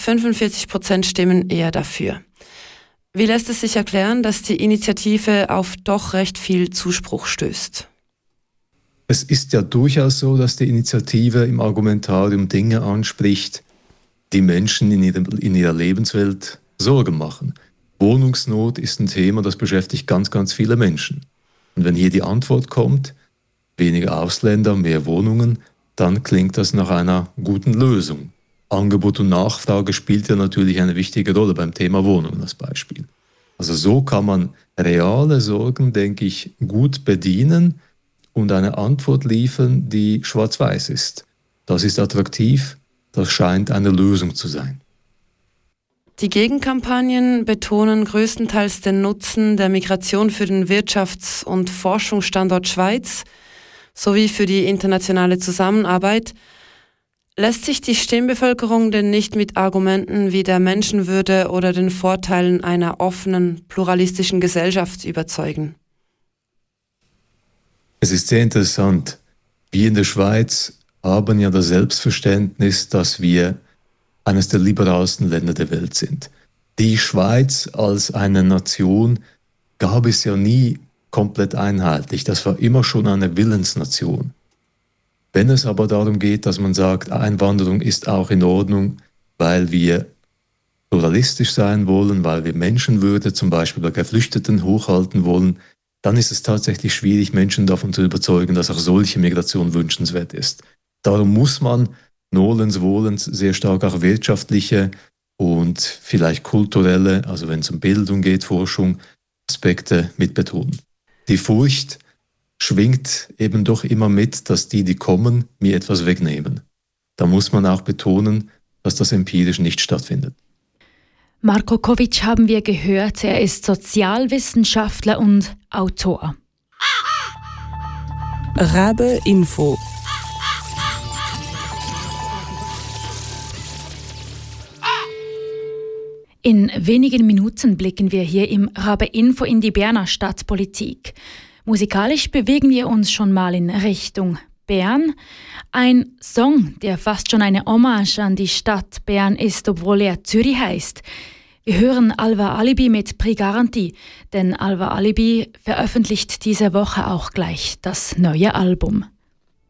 45% stimmen eher dafür. Wie lässt es sich erklären, dass die Initiative auf doch recht viel Zuspruch stößt? Es ist ja durchaus so, dass die Initiative im Argumentarium Dinge anspricht, die Menschen in ihrer Lebenswelt Sorgen machen. Wohnungsnot ist ein Thema, das beschäftigt ganz, ganz viele Menschen. Und wenn hier die Antwort kommt, weniger Ausländer, mehr Wohnungen, dann klingt das nach einer guten Lösung. Angebot und Nachfrage spielt ja natürlich eine wichtige Rolle beim Thema Wohnungen als Beispiel. Also so kann man reale Sorgen, denke ich, gut bedienen und eine Antwort liefern, die schwarz-weiß ist. Das ist attraktiv, das scheint eine Lösung zu sein. Die Gegenkampagnen betonen größtenteils den Nutzen der Migration für den Wirtschafts- und Forschungsstandort Schweiz sowie für die internationale Zusammenarbeit. Lässt sich die Stimmbevölkerung denn nicht mit Argumenten wie der Menschenwürde oder den Vorteilen einer offenen, pluralistischen Gesellschaft überzeugen? Es ist sehr interessant. Wir in der Schweiz haben ja das Selbstverständnis, dass wir eines der liberalsten Länder der Welt sind. Die Schweiz als eine Nation gab es ja nie komplett einheitlich. Das war immer schon eine Willensnation. Wenn es aber darum geht, dass man sagt, Einwanderung ist auch in Ordnung, weil wir pluralistisch sein wollen, weil wir Menschenwürde zum Beispiel bei Geflüchteten hochhalten wollen, dann ist es tatsächlich schwierig, Menschen davon zu überzeugen, dass auch solche Migration wünschenswert ist. Darum muss man nolens wohlens sehr stark auch wirtschaftliche und vielleicht kulturelle, also wenn es um Bildung geht, Forschung, Aspekte mit betonen. Die Furcht schwingt eben doch immer mit, dass die kommen, mir etwas wegnehmen. Da muss man auch betonen, dass das empirisch nicht stattfindet. Marko Kovic haben wir gehört, er ist Sozialwissenschaftler und Autor. Rabe Info. In wenigen Minuten blicken wir hier im Rabe Info in die Berner Stadtpolitik. Musikalisch bewegen wir uns schon mal in Richtung Bern. Ein Song, der fast schon eine Hommage an die Stadt Bern ist, obwohl er Zürich heißt. Wir hören Alva Alibi mit Prix Garantie, denn Alva Alibi veröffentlicht diese Woche auch gleich das neue Album.